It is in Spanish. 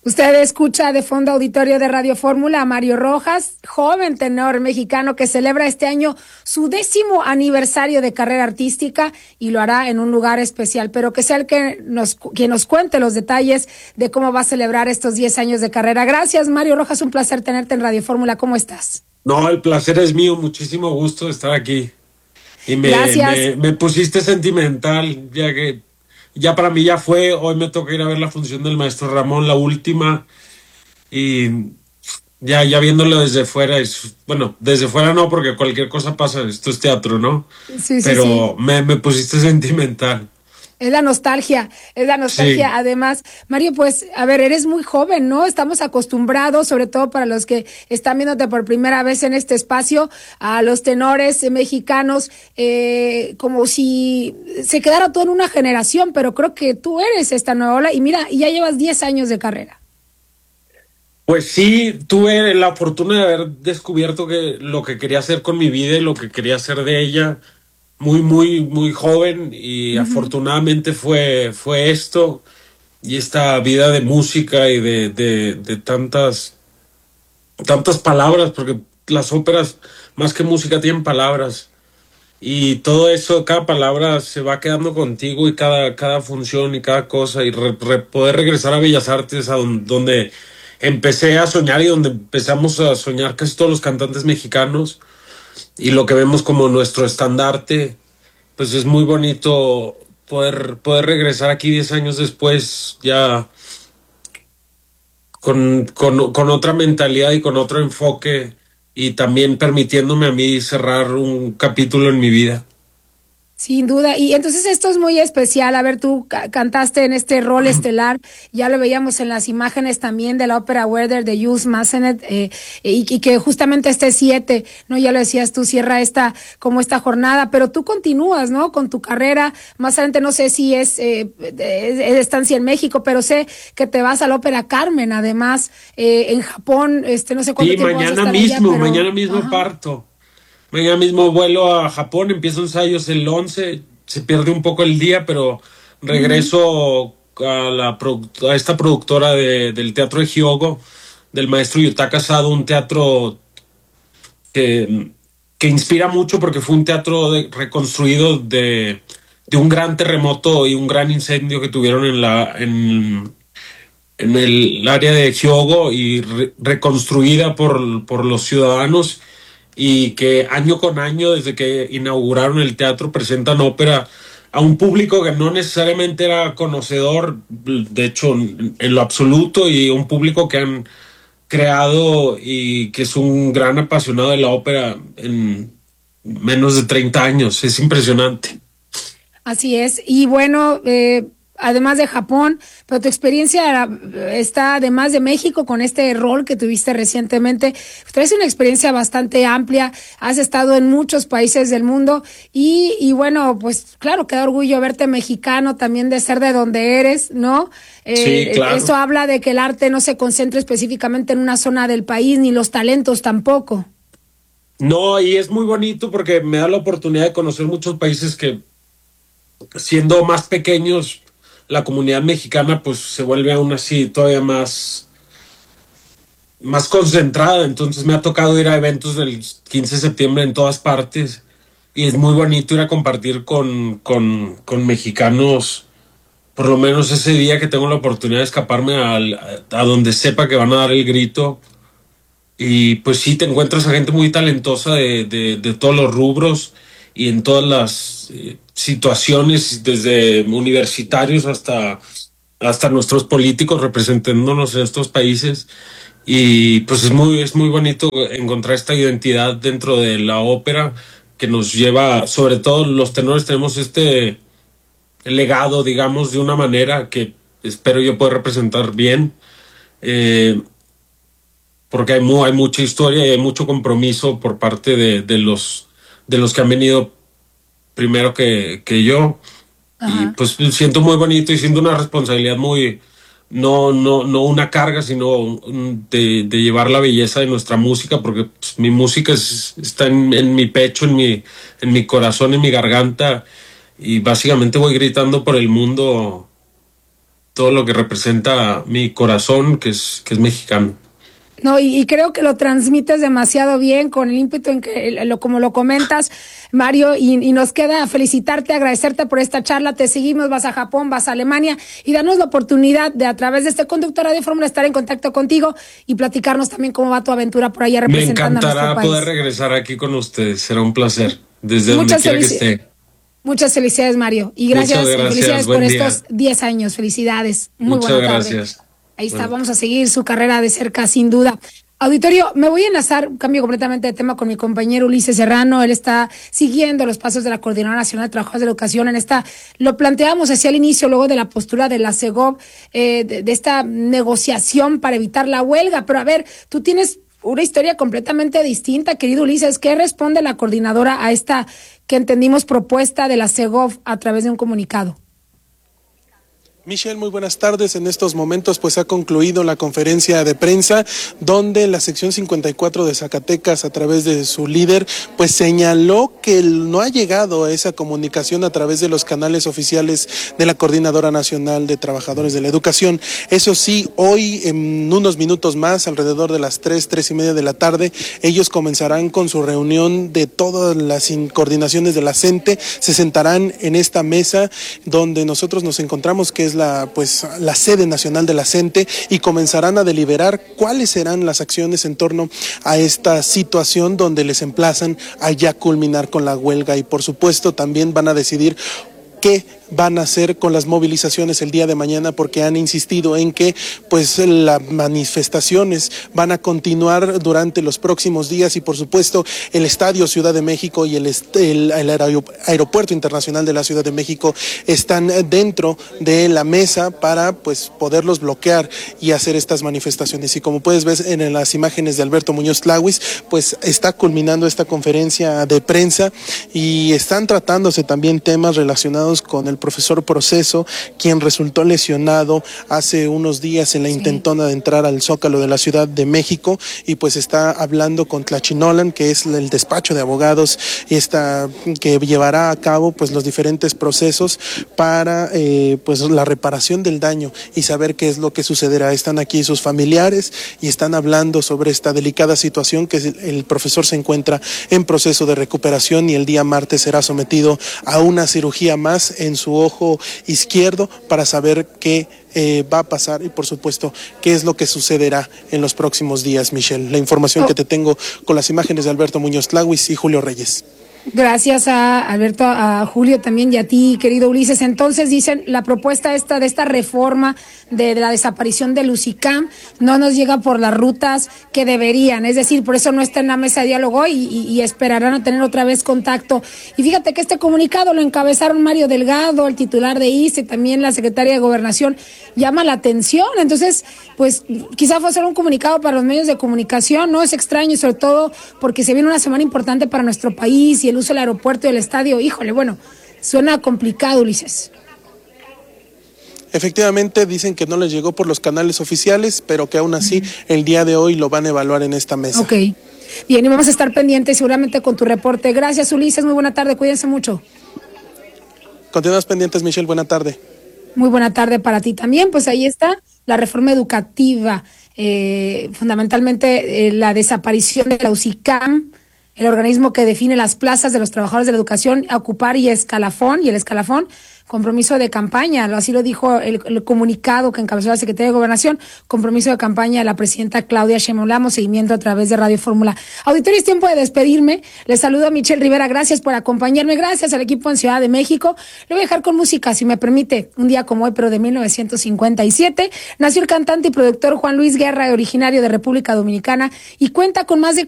Usted escucha de fondo auditorio de Radio Fórmula a Mario Rojas, joven tenor mexicano que celebra este año su 10º aniversario de carrera artística y lo hará en un lugar especial, pero que sea el que quien nos cuente los detalles de cómo va a celebrar estos 10 años de carrera. Gracias, Mario Rojas, un placer tenerte en Radio Fórmula. ¿Cómo estás? No, el placer es mío, muchísimo gusto de estar aquí. Y me pusiste sentimental, ya que ya para mí ya fue, hoy me toca ir a ver la función del maestro Ramón, la última, y ya viéndolo desde fuera, bueno, desde fuera no, porque cualquier cosa pasa, esto es teatro, ¿no? Sí, Pero sí. me pusiste sentimental. Es la nostalgia. Sí. Además, Mario, pues, a ver, eres muy joven, ¿no? Estamos acostumbrados, sobre todo para los que están viéndote por primera vez en este espacio, a los tenores mexicanos, como si se quedara todo en una generación, pero creo que tú eres esta nueva ola y mira, y ya llevas 10 años de carrera. Pues sí, tuve la fortuna de haber descubierto que lo que quería hacer con mi vida y lo que quería hacer de ella muy joven, y afortunadamente fue esto y esta vida de música y de tantas palabras, porque las óperas más que música tienen palabras, y todo eso, cada palabra se va quedando contigo, y cada función y cada cosa, y poder regresar a Bellas Artes, a donde empecé a soñar y donde empezamos a soñar casi todos los cantantes mexicanos, y lo que vemos como nuestro estandarte. Pues es muy bonito poder regresar aquí 10 años después, ya con otra mentalidad y con otro enfoque, y también permitiéndome a mí cerrar un capítulo en mi vida. Sin duda, y entonces esto es muy especial. A ver, tú cantaste en este rol estelar, ya lo veíamos en las imágenes también de la ópera Werther de Jules Massenet, y que justamente este 7, ¿no? Ya lo decías tú, cierra esta jornada, pero tú continúas, ¿no? Con tu carrera, más adelante no sé si es estancia en México, pero sé que te vas a la ópera Carmen, además, en Japón, no sé cuánto Sí, tiempo vas a estar allá, pero... mañana mismo Ajá. parto. Mañana mismo vuelo a Japón, empiezo ensayos el 11, se pierde un poco el día, pero Uh-huh. regreso a esta productora del Teatro de Hyogo, del maestro Yutaka Sado, un teatro que, que inspira mucho, porque fue un teatro reconstruido de un gran terremoto y un gran incendio que tuvieron en el área de Hyogo, y reconstruida por los ciudadanos, y que año con año, desde que inauguraron el teatro, presentan ópera a un público que no necesariamente era conocedor, de hecho, en lo absoluto, y un público que han creado y que es un gran apasionado de la ópera en menos de 30 años. Es impresionante. Así es. Y bueno, además de Japón, pero tu experiencia está además de México con este rol que tuviste recientemente. Traes una experiencia bastante amplia, has estado en muchos países del mundo y bueno, pues claro, qué orgullo verte mexicano también, de ser de donde eres, ¿no? Sí, Esto claro. habla de que el arte no se concentra específicamente en una zona del país, ni los talentos tampoco. No, y es muy bonito porque me da la oportunidad de conocer muchos países que, siendo más pequeños, la comunidad mexicana pues se vuelve aún así todavía más concentrada. Entonces me ha tocado ir a eventos del 15 de septiembre en todas partes, y es muy bonito ir a compartir con mexicanos, por lo menos ese día que tengo la oportunidad de escaparme a donde sepa que van a dar el grito. Y pues sí, te encuentras a gente muy talentosa de todos los rubros y en todas las situaciones, desde universitarios hasta nuestros políticos representándonos en estos países. Y pues es muy bonito encontrar esta identidad dentro de la ópera, que nos lleva, sobre todo los tenores, tenemos este legado, digamos, de una manera que espero yo poder representar bien. Eh, Porque hay mucha historia y hay mucho compromiso por parte de los que han venido primero que yo. Y Ajá. pues siento muy bonito, y siento una responsabilidad muy, no una carga, sino de llevar la belleza de nuestra música, porque pues, mi música está en mi pecho, en mi corazón, en mi garganta, y básicamente voy gritando por el mundo todo lo que representa mi corazón, que es mexicano. No, y creo que lo transmites demasiado bien con el ímpetu en que, como lo comentas, Mario, y nos queda felicitarte, agradecerte por esta charla. Te seguimos, vas a Japón, vas a Alemania, y danos la oportunidad de, a través de este conducto Radio Fórmula, estar en contacto contigo y platicarnos también cómo va tu aventura por allá representando a nuestro país. Me encantará poder regresar aquí con ustedes, será un placer, desde donde quiera que esté. Muchas felicidades, Mario, y gracias felicidades por estos 10 años, felicidades. Muchas gracias. Ahí está, vamos a seguir su carrera de cerca, sin duda. Auditorio, me voy a enlazar, cambio completamente de tema, con mi compañero Ulises Serrano. Él está siguiendo los pasos de la Coordinadora Nacional de Trabajadores de la Educación. Lo planteamos hacia el inicio, luego de la postura de la CEGOV, de esta negociación para evitar la huelga. Pero a ver, tú tienes una historia completamente distinta, querido Ulises. ¿Qué responde la coordinadora a esta, que entendimos, propuesta de la CEGOV a través de un comunicado? Michelle, muy buenas tardes. En estos momentos pues ha concluido la conferencia de prensa donde la sección 54 de Zacatecas, a través de su líder, pues señaló que no ha llegado a esa comunicación a través de los canales oficiales de la Coordinadora Nacional de Trabajadores de la Educación. Eso sí, hoy en unos minutos más, alrededor de las 3:30 de la tarde, ellos comenzarán con su reunión de todas las coordinaciones de la CENTE. Se sentarán en esta mesa donde nosotros nos encontramos, que es la sede nacional de la CENTE, y comenzarán a deliberar cuáles serán las acciones en torno a esta situación, donde les emplazan a ya culminar con la huelga, y por supuesto también van a decidir qué van a hacer con las movilizaciones el día de mañana, porque han insistido en que pues las manifestaciones van a continuar durante los próximos días, y por supuesto el Estadio Ciudad de México y el Aeropuerto Internacional de la Ciudad de México están dentro de la mesa para pues poderlos bloquear y hacer estas manifestaciones. Y como puedes ver en las imágenes de Alberto Muñoz Tlahuis, pues está culminando esta conferencia de prensa, y están tratándose también temas relacionados con el profesor Proceso, quien resultó lesionado hace unos días en la intentona de entrar al Zócalo de la Ciudad de México, y pues está hablando con Tlachinolan, que es el despacho de abogados que llevará a cabo pues los diferentes procesos para pues la reparación del daño y saber qué es lo que sucederá. Están aquí sus familiares y están hablando sobre esta delicada situación, que el profesor se encuentra en proceso de recuperación, y el día martes será sometido a una cirugía más en su ojo izquierdo para saber qué va a pasar, y por supuesto qué es lo que sucederá en los próximos días. Michelle, la información que te tengo con las imágenes de Alberto Muñoz Tlahuis y Julio Reyes. Gracias a Alberto, a Julio también, y a ti, querido Ulises. Entonces, dicen, la propuesta de esta reforma de la desaparición del UCICAM no nos llega por las rutas que deberían, es decir, por eso no está en la mesa de diálogo, y esperarán a tener otra vez contacto. Y fíjate que este comunicado lo encabezaron Mario Delgado, el titular de ICE, también la secretaria de Gobernación. Llama la atención. Entonces, pues quizá fue solo un comunicado para los medios de comunicación. No es extraño, sobre todo porque se viene una semana importante para nuestro país, y el uso del aeropuerto y el estadio, híjole, bueno, suena complicado, Ulises. Efectivamente, dicen que no les llegó por los canales oficiales, pero que aún así el día de hoy lo van a evaluar en esta mesa. Ok, bien, y vamos a estar pendientes seguramente con tu reporte. Gracias, Ulises, muy buena tarde, cuídense mucho. Continuamos pendientes, Michelle, buena tarde. Muy buena tarde para ti también. Pues ahí está la reforma educativa, fundamentalmente la desaparición de la UCICAM, el organismo que define las plazas de los trabajadores de la educación a ocupar, y el escalafón, compromiso de campaña, así lo dijo el comunicado que encabezó la Secretaría de Gobernación, compromiso de campaña de la presidenta Claudia Sheinbaum. Damos seguimiento a través de Radio Fórmula. Auditorio, es tiempo de despedirme. Les saludo a Michelle Rivera, gracias por acompañarme, gracias al equipo en Ciudad de México. Le voy a dejar con música, si me permite, un día como hoy, pero de 1957, nació el cantante y productor Juan Luis Guerra, originario de República Dominicana, y cuenta con más de